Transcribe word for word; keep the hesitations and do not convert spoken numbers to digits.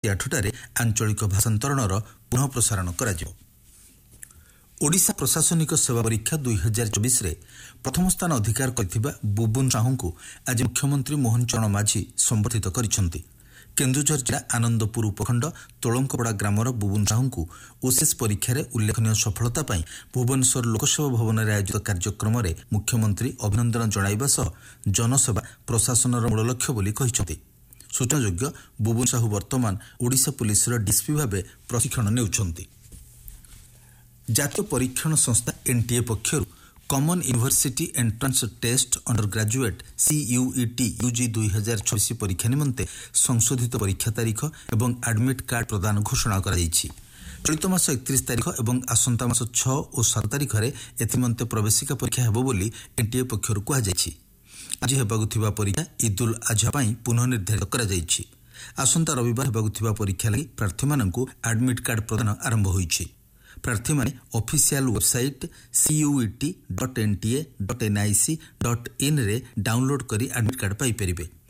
ଆଠଟାରେ ଆଞ୍ଚଳିକ ଭାଷାନ୍ତରଣର ପୁନଃ ପ୍ରସାରଣ କରାଯିବ। ଓଡ଼ିଶା ପ୍ରଶାସନିକ ସେବା ପରୀକ୍ଷା ଦୁଇ ହଜାର ଚବିଶରେ ପ୍ରଥମ ସ୍ଥାନ ଅଧିକାର କରିଥିବା ବୁବୁନ ସାହୁଙ୍କୁ ଆଜି ମୁଖ୍ୟମନ୍ତ୍ରୀ ମୋହନ ଚରଣ ମାଝୀ ସମ୍ବର୍ଦ୍ଧିତ କରିଛନ୍ତି। କେନ୍ଦୁଝର ଜିଲ୍ଲା ଆନନ୍ଦପୁର ଉପଖଣ୍ଡ ତୋଳଙ୍କପଡ଼ା ଗ୍ରାମର ବୁବୁନ ସାହୁଙ୍କୁ ଓସିଏସ୍ ପରୀକ୍ଷାରେ ଉଲ୍ଲେଖନୀୟ ସଫଳତା ପାଇଁ ଭୁବନେଶ୍ୱର ଲୋକସେବା ଭବନରେ ଆୟୋଜିତ କାର୍ଯ୍ୟକ୍ରମରେ ମୁଖ୍ୟମନ୍ତ୍ରୀ ଅଭିନନ୍ଦନ ଜଣାଇବା ସହ ଜନସେବା ପ୍ରଶାସନର ମୂଳ ଲକ୍ଷ୍ୟ ବୋଲି କହିଛନ୍ତି। ସୂଚନାଯୋଗ୍ୟ ବୁବୁନ ସାହୁ ବର୍ତ୍ତମାନ ଓଡ଼ିଶା ପୁଲିସର ଡିଏସ୍ପି ଭାବେ ପ୍ରଶିକ୍ଷଣ ନେଉଛନ୍ତି। ଜାତୀୟ ପରୀକ୍ଷଣ ସଂସ୍ଥା ଏନ୍ଟିଏ ପକ୍ଷରୁ common university entrance test under graduate CUET UG ଦୁଇ ହଜାର ଛବିଶ ପରୀକ୍ଷା ନିମନ୍ତେ ସଂଶୋଧିତ ପରୀକ୍ଷା ତାରିଖ ଏବଂ ଆଡମିଟ୍ କାର୍ଡ ପ୍ରଦାନ ଘୋଷଣା କରାଯାଇଛି। ଚଳିତ ମାସ ଏକତିରିଶ ତାରିଖ ଏବଂ ଆସନ୍ତା ମାସ ଛଅ ଓ ସାତ ତାରିଖରେ ଏଥିନିମନ୍ତେ ପ୍ରବେଶିକା ପରୀକ୍ଷା ହେବ ବୋଲି ଏନ୍ଟିଏ ପକ୍ଷରୁ କୁହାଯାଇଛି। ଆଜି ହେବାକୁ ଥିବା ପରୀକ୍ଷା ଇଦୁଲ ଆଜହା ପାଇଁ ପୁନଃ ନିର୍ଦ୍ଧାରିତ କରାଯାଇଛି। ଆସନ୍ତା ରବିବାର ହେବାକୁ ଥିବା ପରୀକ୍ଷା ଲାଗି ପ୍ରାର୍ଥୀମାନଙ୍କୁ ଆଡମିଟ୍ କାର୍ଡ ପ୍ରଦାନ ଆରମ୍ଭ ହୋଇଛି। ପ୍ରାର୍ଥୀମାନେ official website CUET dot NTA dot NIC dot ଇନ୍ରେ download କରି ଆଡମିଟ୍ କାର୍ଡ ପାଇପାରିବେ।